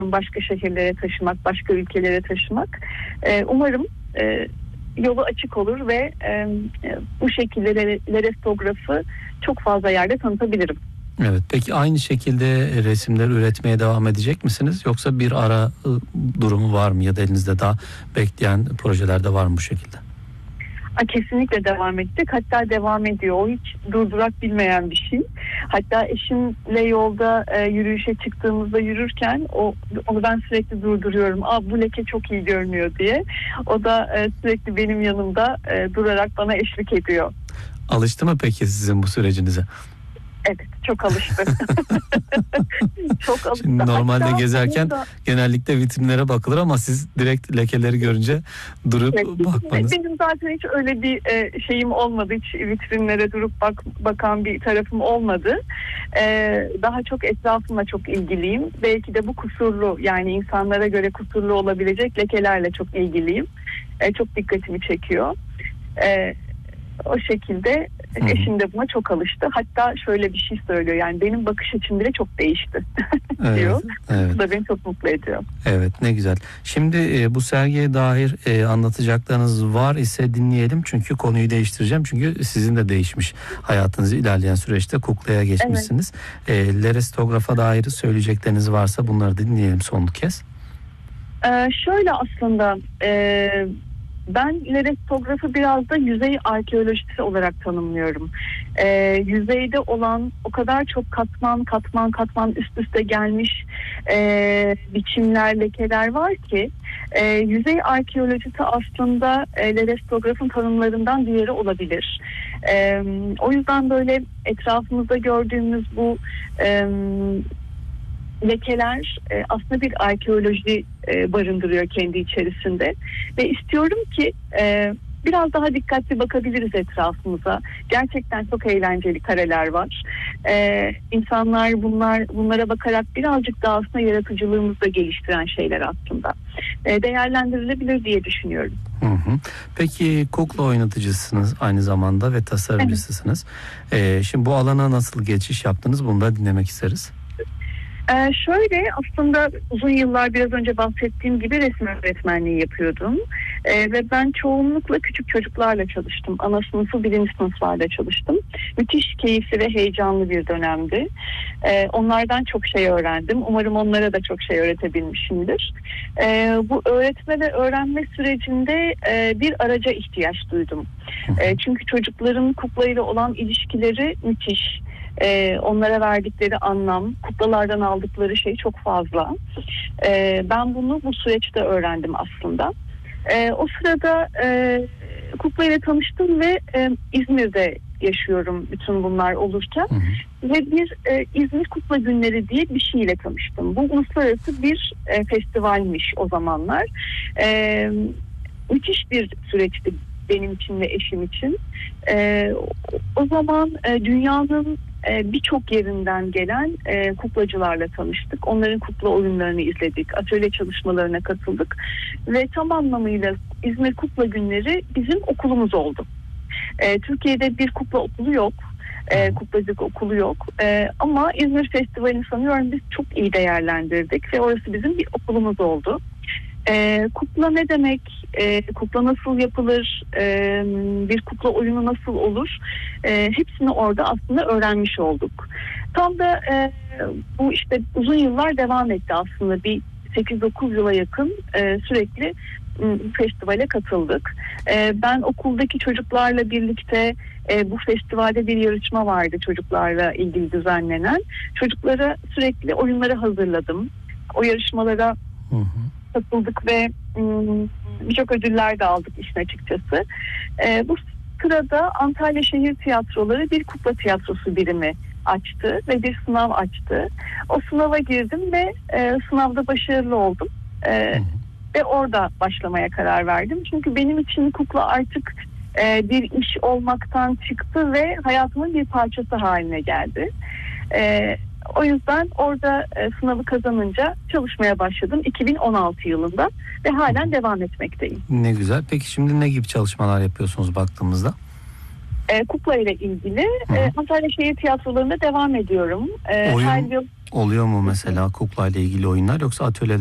başka şehirlere taşımak, başka ülkelere taşımak. Umarım yolu açık olur ve bu şekilde Lerestograf'ı çok fazla yerde tanıtabilirim. Evet, peki aynı şekilde resimler üretmeye devam edecek misiniz? Yoksa bir ara durumu var mı ya da elinizde daha bekleyen projelerde var mı bu şekilde? Kesinlikle devam edecek. Hatta devam ediyor. O hiç durdurak bilmeyen bir şey. Hatta eşimle yolda yürüyüşe çıktığımızda yürürken onu ben sürekli durduruyorum. Bu leke çok iyi görünüyor diye. O da sürekli benim yanımda durarak bana eşlik ediyor. Alıştı mı peki sizin bu sürecinize? Evet, çok alıştı. Çok alıştı. Şimdi normalde hatta gezerken genellikle vitrinlere bakılır ama siz direkt lekeleri görünce durup bakmanız. Benim zaten hiç öyle bir şeyim olmadı. Hiç vitrinlere durup bakan bir tarafım olmadı. Daha çok etrafımla çok ilgiliyim. Belki de bu kusurlu, yani insanlara göre kusurlu olabilecek lekelerle çok ilgiliyim. Çok dikkatimi çekiyor. O şekilde eşim de buna çok alıştı. Hatta şöyle bir şey söylüyor. Yani benim bakış açım bile çok değişti diyor. Evet. Bu da beni çok mutlu ediyor. Evet, ne güzel. Şimdi bu sergiye dair anlatacaklarınız var ise dinleyelim. Çünkü konuyu değiştireceğim. Çünkü sizin de değişmiş hayatınız ilerleyen süreçte kuklaya geçmişsiniz. Evet. Lerestograf'a dair söyleyecekleriniz varsa bunları dinleyelim son kez. Şöyle aslında... Ben Lerestograf'ı biraz da yüzey arkeolojisi olarak tanımlıyorum. Yüzeyde olan o kadar çok katman üst üste gelmiş biçimler, lekeler var ki yüzey arkeolojisi aslında Lerestograf'ın tanımlarından diğeri olabilir. O yüzden böyle etrafımızda gördüğümüz bu lekeler aslında bir arkeoloji barındırıyor kendi içerisinde ve istiyorum ki biraz daha dikkatli bakabiliriz etrafımıza. Gerçekten çok eğlenceli kareler var. İnsanlar bunlara bakarak birazcık daha aslında yaratıcılığımızı da geliştiren şeyler aslında. Değerlendirilebilir diye düşünüyorum. Hı. Peki kukla oynatıcısınız aynı zamanda ve tasarımcısısınız. Evet. Şimdi bu alana nasıl geçiş yaptınız? Bunu da dinlemek isteriz. Şöyle aslında uzun yıllar biraz önce bahsettiğim gibi resim öğretmenliği yapıyordum. Ve ben çoğunlukla küçük çocuklarla çalıştım. Ana sınıfı, birinci sınıflarla çalıştım. Müthiş keyifli ve heyecanlı bir dönemdi. Onlardan çok şey öğrendim. Umarım onlara da çok şey öğretebilmişimdir. Bu öğretme ve öğrenme sürecinde bir araca ihtiyaç duydum. Çünkü çocukların kuklayla olan ilişkileri müthiş. Onlara verdikleri anlam, kuklalardan aldıkları şey çok fazla. Ben bunu bu süreçte öğrendim aslında. O sırada kuklayla tanıştım ve İzmir'de yaşıyorum bütün bunlar olurken. Ve bir İzmir Kukla Günleri diye bir şeyle tanıştım. Bu uluslararası bir festivalmiş o zamanlar. Müthiş bir süreçti benim için ve eşim için. O zaman dünyanın birçok yerinden gelen kuklacılarla tanıştık. Onların kukla oyunlarını izledik. Atölye çalışmalarına katıldık. Ve tam anlamıyla İzmir Kukla Günleri bizim okulumuz oldu. Türkiye'de bir kukla okulu yok. Kuklacılık okulu yok. Ama İzmir Festivali'ni sanıyorum biz çok iyi değerlendirdik. Ve orası bizim bir okulumuz oldu. Kukla ne demek? Kukla nasıl yapılır? Bir kukla oyunu nasıl olur? Hepsini orada aslında öğrenmiş olduk. Tam da bu işte uzun yıllar devam etti aslında. Bir 8-9 yıla yakın sürekli festivale katıldık. Ben okuldaki çocuklarla birlikte bu festivalde bir yarışma vardı çocuklarla ilgili düzenlenen. Çocuklara sürekli oyunları hazırladım. O yarışmalara katıldık ve birçok ödüller de aldık işin açıkçası. Bu sırada Antalya Şehir Tiyatroları bir kukla tiyatrosu birimi açtı ve bir sınav açtı. O sınava girdim ve sınavda başarılı oldum. Ve orada başlamaya karar verdim. Çünkü benim için kukla artık bir iş olmaktan çıktı ve hayatımın bir parçası haline geldi. O yüzden orada sınavı kazanınca çalışmaya başladım 2016 yılında ve halen devam etmekteyim. Ne güzel. Peki şimdi ne gibi çalışmalar yapıyorsunuz baktığımızda? Kukla ile ilgili Antalya Şehir Tiyatroları'nda devam ediyorum. Her yıl Oluyor mu mesela kuklayla ilgili oyunlar, yoksa atölyede